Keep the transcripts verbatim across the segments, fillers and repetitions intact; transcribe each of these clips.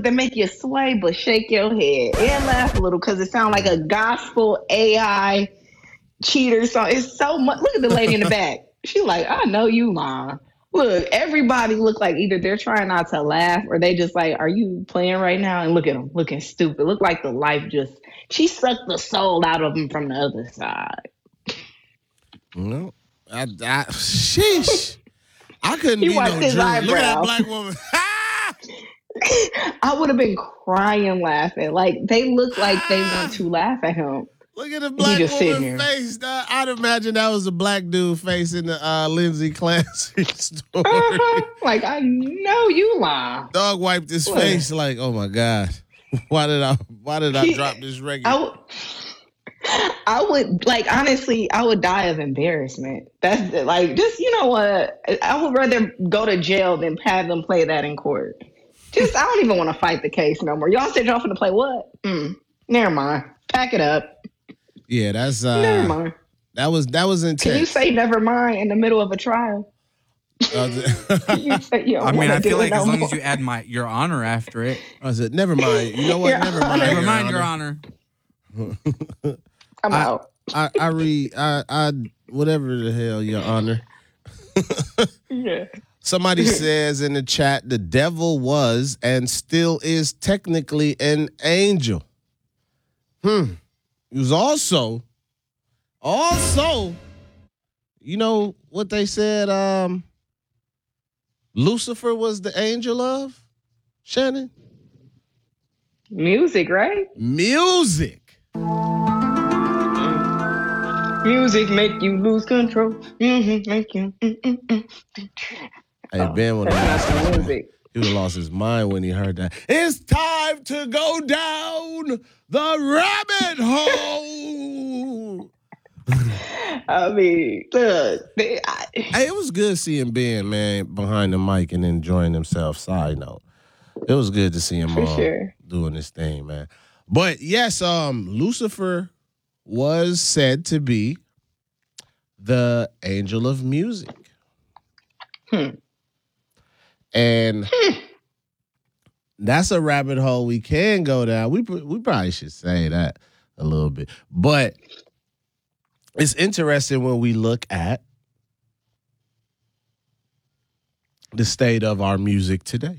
that make you sway but shake your head and laugh a little because it sounds like a gospel A I cheater song. It's so much. Look at the lady in the back. She like, I know you lying. Look, everybody look like either they're trying not to laugh or they just like, are you playing right now? And look at them looking stupid. Look like the life just, she sucked the soul out of them from the other side. No, I, I sheesh. I couldn't He be wiped no his Drew. Look at that eyebrows. black woman. I would have been crying laughing. Like they look like they want to laugh at him. Look at the black just sitting woman here. face. dog. I'd imagine that was a black dude face in the uh, Lindsay Clancy story. Uh-huh. Like I know you lie. Dog wiped his What? face like, oh my God. Why did I why did I He- drop this I regular? would, I would like honestly, I would die of embarrassment. That's like just you know what? I would rather go to jail than have them play that in court. Just I don't even want to fight the case no more. Y'all said y'all finna play what? Mm, never mind. Pack it up. Yeah, that's uh Never mind. that was that was intense. Can you say never mind in the middle of a trial? Uh, You say you don't I mean, wanna I do feel it like no as long more. as you add my your honor after it. I said, never mind. You know what? Your Never mind. Honor. Never Your mind, Honor. Your Honor. I'm I- out. I, I read I I whatever the hell, Your Honor. Yeah. Somebody says in the chat, the devil was and still is technically an angel. Hmm. He was also, also, you know what they said, um, Lucifer was the angel of? Shannon? Music, right? Music. Music make you lose control. Mm-hmm, make you. Mm, mm, mm. Hey, Ben would have That's lost not his the mind. music. He would have lost his mind when he heard that. It's time to go down the rabbit hole. I mean, look, they, I, Hey, it was good seeing Ben, man, behind the mic and enjoying himself. Side note, it was good to see him For uh, sure. doing this thing, man. But yes, um, Lucifer was said to be the angel of music, Hmm. and that's a rabbit hole we can go down. We pr- we probably should say that a little bit, but it's interesting when we look at the state of our music today,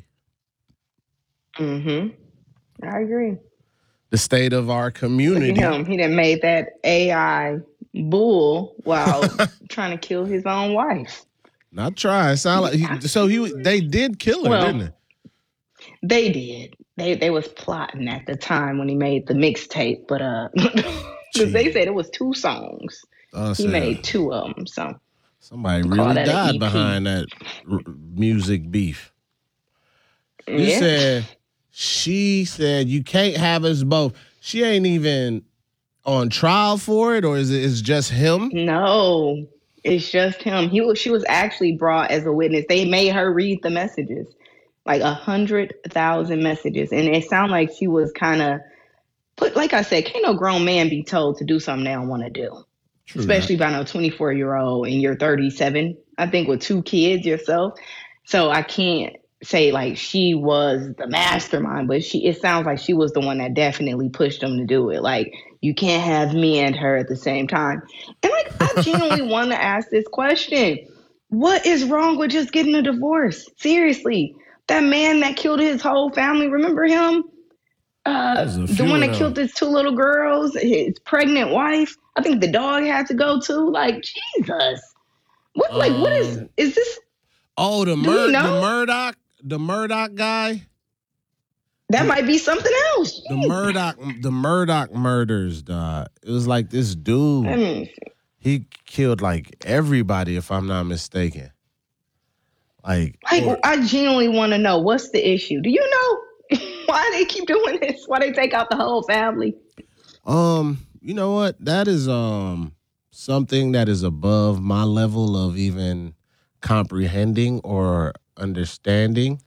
mm-hmm. I agree. the state of our Look community. at him. He done made that A I bull while trying to kill his own wife. Not trying. Sound like he, so he they did kill her, Well, didn't they? They did. They they was plotting at the time when he made the mixtape, but uh, because they said it was two songs. Uh, He said made two of them. So somebody call really that an died E P. behind that r- music beef. You yeah. said she said you can't have us both. She ain't even on trial for it, or is it is just him? No, it's just him. He was. She was actually brought as a witness. They made her read the messages, like a hundred thousand messages, and it sounded like she was kind of put. Like I said, can't no grown man be told to do something they don't want to do, True especially by no twenty-four year old and you're thirty-seven. I think with two kids yourself. So I can't say like she was the mastermind, but she. It sounds like she was the one that definitely pushed them to do it. Like you can't have me and her at the same time. And like I genuinely want to ask this question: what is wrong with just getting a divorce? Seriously, that man that killed his whole family. Remember him? Uh, There's a the few one of that killed his two little girls, his pregnant wife. I think the dog had to go too. Like Jesus, what? Like what is? Um, Is this? Oh, the Do Mur- you know? the Murdoch, the Murdoch guy, That might be something else. the Murdoch, the Murdoch murders. Dog. It was like this dude. I mean, He killed like everybody, if I'm not mistaken. Like, like or- I genuinely want to know what's the issue. Do you know why they keep doing this? Why they take out the whole family? um, you know what? That is um something that is above my level of even comprehending or understanding.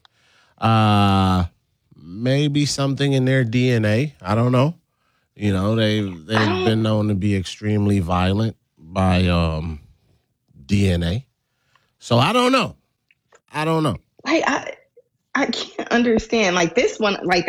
Uh maybe something in their D N A. I don't know. You know, they they've been known to be extremely violent by um D N A. So I don't know. I don't know. Like I, I can't understand. Like this one, like